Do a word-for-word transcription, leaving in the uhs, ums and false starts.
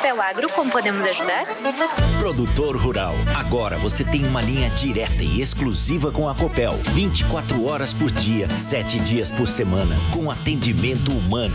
Copel Agro, como podemos ajudar? Produtor rural, agora você tem uma linha direta e exclusiva com a Copel. vinte e quatro horas por dia, sete dias por semana, com atendimento humano.